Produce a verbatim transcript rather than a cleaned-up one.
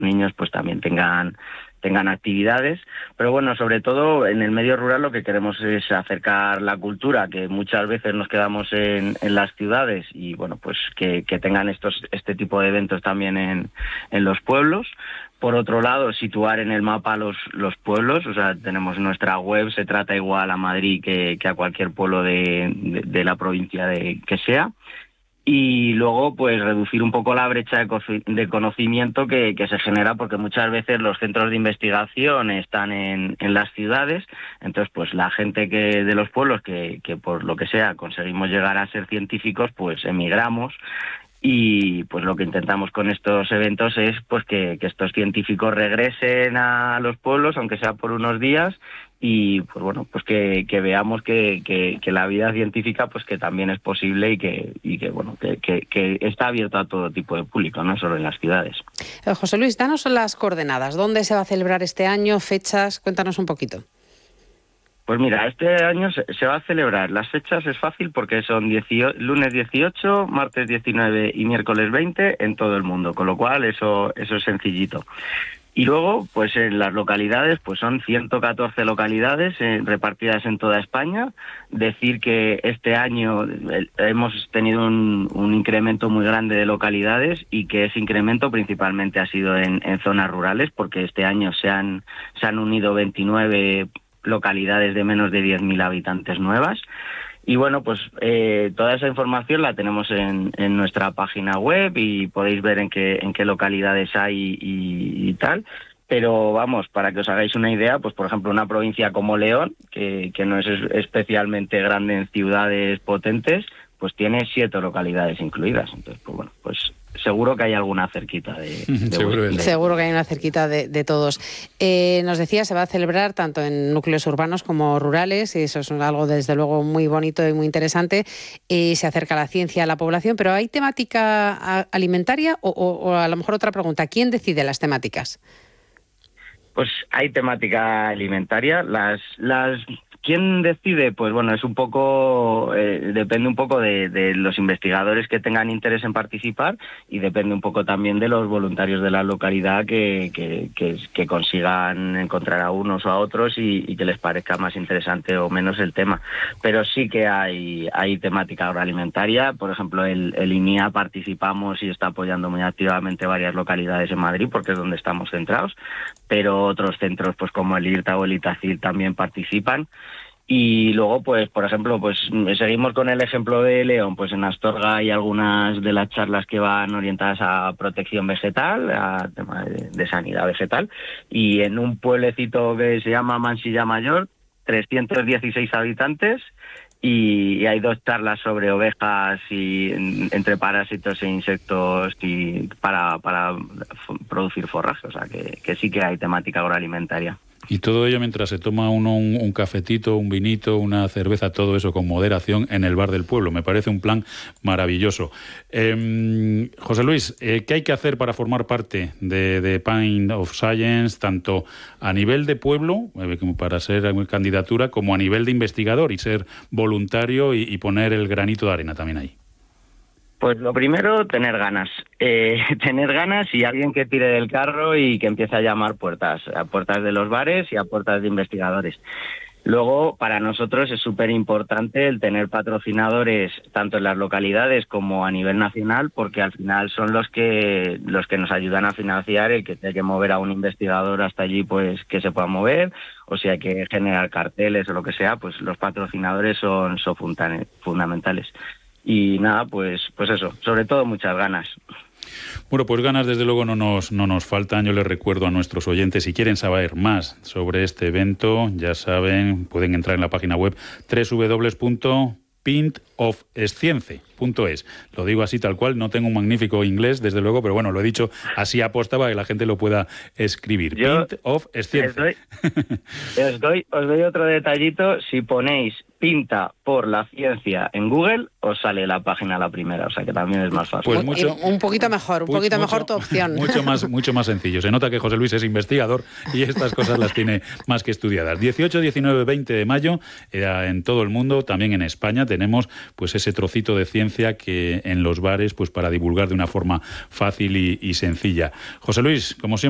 niños pues también tengan tengan actividades, pero bueno, sobre todo en el medio rural lo que queremos es acercar la cultura, que muchas veces nos quedamos en, en las ciudades, y bueno, pues que, que tengan estos este tipo de eventos también en, en los pueblos. Por otro lado, situar en el mapa los, los pueblos, o sea, tenemos nuestra web, se trata igual a Madrid que, que a cualquier pueblo de, de, de la provincia de que sea. Y luego, pues, reducir un poco la brecha de, co- de conocimiento que, que se genera, porque muchas veces los centros de investigación están en, en las ciudades. Entonces, pues, la gente que de los pueblos que, que, por lo que sea, conseguimos llegar a ser científicos, pues, emigramos. Y pues lo que intentamos con estos eventos es pues que, que estos científicos regresen a los pueblos, aunque sea por unos días, y pues bueno, pues que, que veamos que, que, que la vida científica pues que también es posible y que, y que bueno, que, que, que está abierto a todo tipo de público, no solo en las ciudades. Eh, José Luis, danos las coordenadas. ¿Dónde se va a celebrar este año? Fechas, cuéntanos un poquito. Pues mira, este año se, se va a celebrar. Las fechas es fácil porque son dieciocho, lunes dieciocho, martes diecinueve y miércoles veinte en todo el mundo, con lo cual eso, eso es sencillito. Y luego, pues en las localidades, pues son ciento catorce localidades eh, repartidas en toda España. Decir que este año eh, hemos tenido un, un incremento muy grande de localidades, y que ese incremento principalmente ha sido en, en zonas rurales, porque este año se han, se han unido veintinueve localidades de menos de diez mil habitantes nuevas. Y bueno, pues eh, toda esa información la tenemos en, en nuestra página web, y podéis ver en qué, en qué localidades hay y, y tal. Pero vamos, para que os hagáis una idea, pues por ejemplo una provincia como León, que, que no es especialmente grande en ciudades potentes, pues tiene siete localidades incluidas. Entonces, pues bueno, pues seguro que hay alguna cerquita de... de Seguro, de... Seguro que hay una cerquita de, de todos. Eh, nos decía, se va a celebrar tanto en núcleos urbanos como rurales, y eso es algo desde luego muy bonito y muy interesante, y se acerca la ciencia a la población, pero ¿hay temática alimentaria o, o, o a lo mejor otra pregunta? ¿Quién decide las temáticas? Pues hay temática alimentaria. Las... las... ¿Quién decide? Pues bueno, es un poco, eh, depende un poco de, de los investigadores que tengan interés en participar, y depende un poco también de los voluntarios de la localidad que, que, que, que consigan encontrar a unos o a otros y, y que les parezca más interesante o menos el tema. Pero sí que hay, hay temática agroalimentaria. Por ejemplo, el, el I N I A participamos y está apoyando muy activamente varias localidades en Madrid, porque es donde estamos centrados, pero otros centros pues como el IRTA o el ITACIL también participan. Y luego, pues, por ejemplo, pues seguimos con el ejemplo de León. Pues en Astorga hay algunas de las charlas que van orientadas a protección vegetal, a tema de, de sanidad vegetal. Y en un pueblecito que se llama Mansilla Mayor, trescientos dieciséis habitantes, y, y hay dos charlas sobre ovejas y entre parásitos e insectos y para, para producir forraje. O sea, que, que sí que hay temática agroalimentaria. Y todo ello mientras se toma uno un, un cafetito, un vinito, una cerveza, todo eso con moderación en el bar del pueblo. Me parece un plan maravilloso. Eh, José Luis, eh, ¿qué hay que hacer para formar parte de, de Pint of Science, tanto a nivel de pueblo, eh, como para ser candidatura, como a nivel de investigador y ser voluntario y, y poner el granito de arena también ahí? Pues lo primero, tener ganas. Eh, tener ganas y alguien que tire del carro y que empiece a llamar puertas, a puertas de los bares y a puertas de investigadores. Luego, para nosotros es súper importante el tener patrocinadores tanto en las localidades como a nivel nacional, porque al final son los que los que nos ayudan a financiar el que hay que mover a un investigador hasta allí, pues que se pueda mover, o si hay que generar carteles o lo que sea, pues los patrocinadores son, son fundamentales. Y nada, pues pues eso, sobre todo muchas ganas. Bueno, pues ganas desde luego no nos, no nos faltan. Yo les recuerdo a nuestros oyentes, si quieren saber más sobre este evento, ya saben, pueden entrar en la página web doble u doble u doble u punto pint of science punto es. Lo digo así tal cual, no tengo un magnífico inglés, desde luego, pero bueno, lo he dicho así aposta para que la gente lo pueda escribir. Yo Pint of Science. Os doy, os, doy, os doy otro detallito. Si ponéis Pinta por la Ciencia en Google, os sale la página a la primera, o sea que también es más fácil. Pues mucho, un poquito mejor, un mucho, poquito mejor tu opción. Mucho más, mucho más sencillo. Se nota que José Luis es investigador y estas cosas las tiene más que estudiadas. dieciocho, diecinueve, veinte de mayo, eh, en todo el mundo, también en España, tenemos pues ese trocito de ciencia que en los bares, pues para divulgar de una forma fácil y, y sencilla. José Luis, como siempre,